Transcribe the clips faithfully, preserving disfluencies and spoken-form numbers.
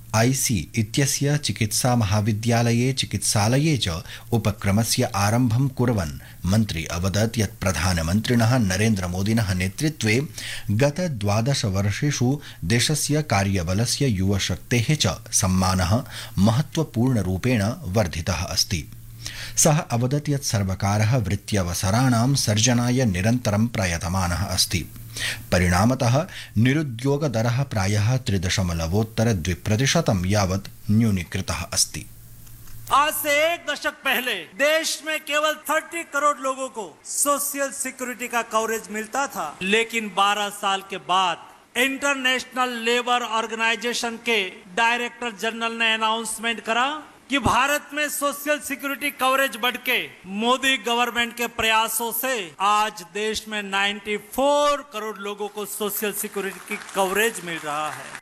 IC इत्यस्य चिकित्सा महाविद्यालये चिकित्सालये च उपक्रमस्य आरम्भं कुर्वन् मन्त्री अवदत् यत् प्रधानमन्त्रिणः नरेन्द्रमोदिनः नेतृत्वे गत द्वादश वर्षेषु देशस्य कार्यबलस्य युवशक्तेः च सम्मानः महत्वपूर्णरूपेण वर्धितः अस्ति। सः अवदत् यत् सर्वकारः वृत्त्यवसराणां सर्जनाय निरन्तरं प्रयतमानः अस्ति। परिणामतः निरुद्योगदरः प्रायः त्रिदशमलवोत्तर द्विप्रतिशतं यावत् न्यूनीकृतः अस्ति। आज से एक दशक पहले देश में केवल तीस करोड़ लोगों को सोशल सिक्योरिटी का कवरेज मिलता था, लेकिन बारह साल के बाद इंटरनेशनल लेबर ऑर्गेनाइजेशन के डायरेक्टर जनरल ने अनाउंसमेंट करा कि भारत में सोशल सिक्योरिटी कवरेज बढ़ के मोदी गवर्नमेंट के प्रयासों से आज देश में चौरानवे करोड़ लोगों को सोशल सिक्योरिटी की कवरेज मिल रहा है।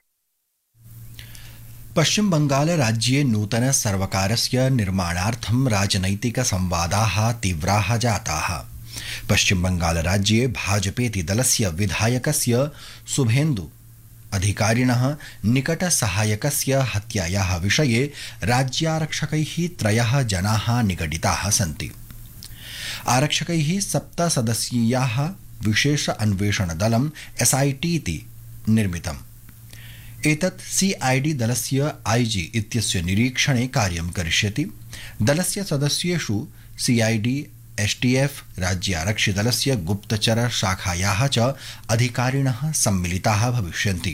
पश्चिम बंगाल राज्ये नूतन सर्वकारस्य निर्माणार्थं राजनैतिक संवादाः तीव्राः जाताः। पश्चिम बंगाल राज्ये भाजपेति दलस्य विधायकस्य शुभेन्दु अधिकारिणः निकट सहायकस्य हत्यायाः विषये राज्यारक्षकैः त्रयः जनाः निगडिताः सन्ति। आरक्षकैः सप्तसदस्यीयाः विशेष अन्वेषण दलम् एसआईटी इति निर्मितम्। एतत् सीआईडी दलस्य आईजी इत्यस्य निरीक्षणे कार्यं करिष्यति। दलस्य सदस्येषु सीआईडी एसटीएफ राज्यारक्षिदलस्य गुप्तचर शाखायाः च अधिकारिणः सम्मिलिताः भविष्यन्ति।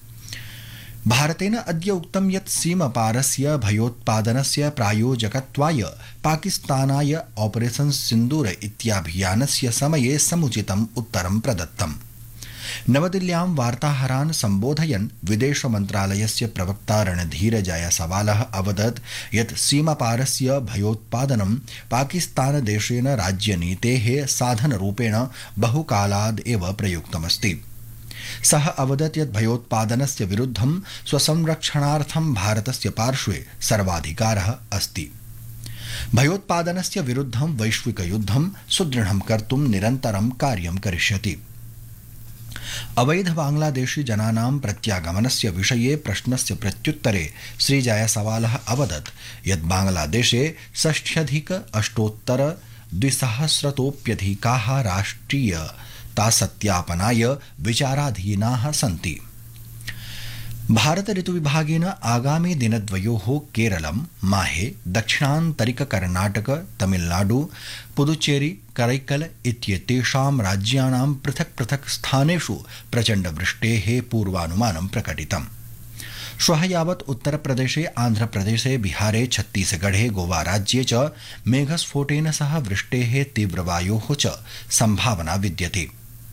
भारतेन अद्य उक्तं यत् सीमापारस्य भयोत्पादनस्य प्रायोजकत्वाय पाकिस्तानाय ऑपरेशन सिन्दूर इत्याभियानस्य समये समुचितम् उत्तरं प्रदत्तम्। नवदिल्ल्यां वार्ताहरान् सम्बोधयन् विदेश मन्त्रालयस्य प्रवक्ता रणधीर जयसवालः अवदत् यत् सीमापारस्य भयोत्पादनं पाकिस्तानदेशेन राज्यनीतेः साधनरूपेण बहुकालाद् एव प्रयुक्तमस्ति। सः अवदत् यत् भयोत्पादनस्य विरुद्धं स्वसंरक्षणार्थं भारतस्य पार्श्वे सर्वाधिकारः अस्ति। भयोत्पादनस्य विरुद्धं वैश्विकयुद्धं सुदृढं कर्तुं निरन्तरं कार्यं करिष्यति। अवैध बांग्लादेशी जनानां प्रत्यागमनस्य विषये प्रश्नस्य प्रत्युत्तरे श्री जयसवालः अवदत् यत् बांग्लादेशे षष्ठ्यधिक अष्टोत्तर द्विसहस्रतोऽप्यधिकाः राष्ट्रियतासत्यापनाय विचाराधीनाः सन्ति। भारत ऋतुविभागेन आगामी दिनद्वयोः केरलं, माहे, दक्षिणान्तरिक कर्णाटक, तमिलनाडु, पुदुचेरी, करैकल इत्येतेषां राज्यानां पृथक् पृथक् स्थानेषु प्रचण्डवृष्टेः पूर्वानुमानं प्रकटितम्। श्वः यावत् उत्तरप्रदेशे, आन्ध्रप्रदेशे, बिहारे, छत्तीसगढ़े, गोवा राज्ये च मेघस्फोटेन सह वृष्टेः तीव्रवायोः च सम्भावना विद्यते।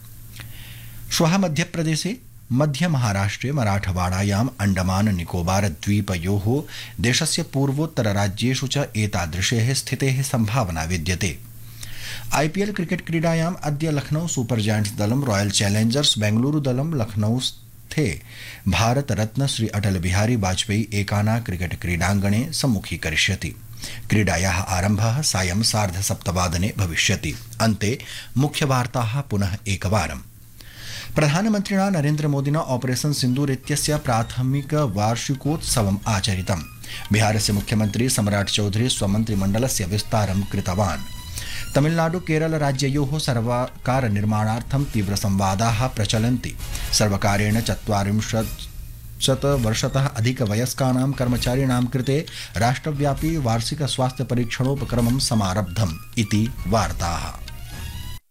श्वः मध्यप्रदेशे, मध्य महाराष्ट्रे, मराठवाड़ायाम्, अंडमान निकोबार द्वीपयोः देशस्य पूर्वोत्तर राज्येषु च एतादृशेः स्थितेः सम्भावना विद्यते। आईपीएल क्रिकेट क्रीडायाम् अद्य लखनऊ सुपर जायंट्स दलं रॉयल चैलेंजर्स बेंगलुरु दलं लखनऊस्थे भारत रत्न श्री अटल बिहारी वाजपेयी एकाना क्रिकेट क्रीडाङ्गणे सम्मुखीकरिष्यति। क्रीडायाः आरम्भः सायं सार्धसप्तवादने भविष्यति। अन्ते मुख्यवार्ताः पुनः एकवारम्। प्रधानमन्त्रिणा नरेन्द्रमोदिना ऑपरेशन सिन्दूर इत्यस्य प्राथमिक वार्षिकोत्सवम् आचरितम्। बिहारस्य मुख्यमन्त्री सम्राट चौधरी स्वमन्त्रिमण्डलस्य विस्तारं कृतवान्। तमिलनाडु केरल राज्ययोः सर्वकार निर्माणार्थं तीव्र संवादाः प्रचलन्ति। सर्वकारेण चत्वारिंशत् शतवर्षतः अधिकवयस्कानां कर्मचारिणां कृते राष्ट्रव्यापी वार्षिक स्वास्थ्य परीक्षणोपक्रमं समारब्धम् इति वार्ताः।